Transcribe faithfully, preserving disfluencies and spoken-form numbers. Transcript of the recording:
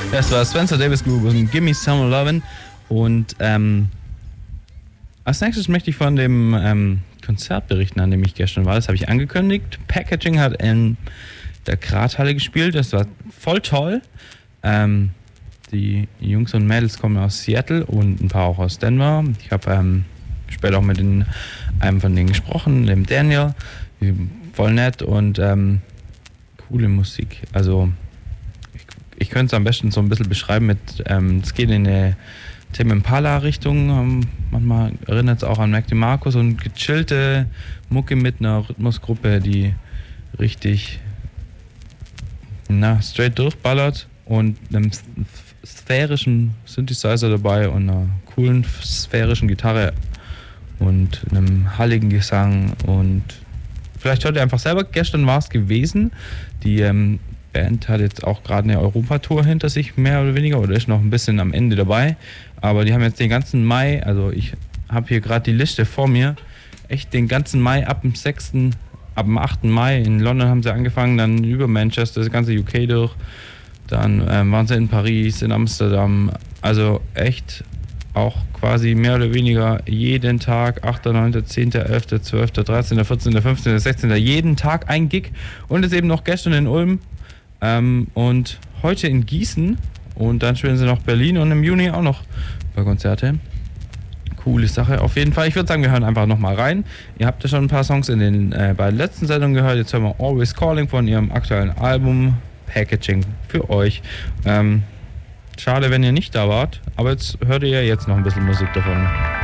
Das war Spencer Davis Group und Gimme Some Lovin'. Und ähm, als nächstes möchte ich von dem ähm, Konzert berichten, an dem ich gestern war. Das habe ich angekündigt. Packaging hat in der Grathalle gespielt. Das war voll toll. Ähm, die Jungs und Mädels kommen aus Seattle und ein paar auch aus Denver. Ich habe ähm, später auch mit den, einem von denen gesprochen, dem Daniel. Voll nett und ähm, coole Musik. Also ich, ich könnte es am besten so ein bisschen beschreiben mit, ähm, es geht in eine Tame Impala Richtung, ähm, manchmal erinnert es auch an Mac DeMarco, so eine gechillte Mucke mit einer Rhythmusgruppe, die richtig na, straight durchballert und einem sphärischen Synthesizer dabei und einer coolen sphärischen Gitarre und einem halligen Gesang. Und vielleicht hört ihr einfach selber, gestern war es gewesen, die ähm, Band hat jetzt auch gerade eine Europatour hinter sich, mehr oder weniger, oder ist noch ein bisschen am Ende dabei, aber die haben jetzt den ganzen Mai, also ich habe hier gerade die Liste vor mir, echt den ganzen Mai ab dem sechsten, ab dem achten Mai in London haben sie angefangen, dann über Manchester, das ganze U K durch, dann ähm, waren sie in Paris, in Amsterdam, also echt auch quasi mehr oder weniger jeden Tag, achter, neunter, zehnter, elfter, zwölfter, dreizehnter, vierzehnter, fünfzehnter, sechzehnter, jeden Tag ein Gig und jetzt eben noch gestern in Ulm ähm, und heute in Gießen und dann spielen sie noch Berlin und im Juni auch noch ein paar Konzerte. Coole Sache auf jeden Fall. Ich würde sagen, wir hören einfach nochmal rein. Ihr habt ja schon ein paar Songs in den äh, beiden letzten Sendungen gehört. Jetzt hören wir Always Calling von ihrem aktuellen Album Packaging für euch. Ähm, Schade, wenn ihr nicht da wart, aber jetzt hört ihr ja jetzt noch ein bisschen Musik davon.